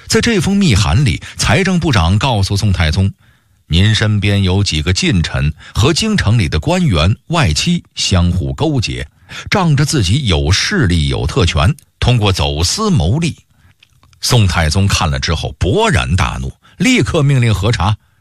在这封密函里，财政部长告诉宋太宗，您身边有几个近臣和京城里的官员外戚相互勾结，仗着自己有势力有特权，通过走私牟利。宋太宗看了之后勃然大怒，立刻命令核查，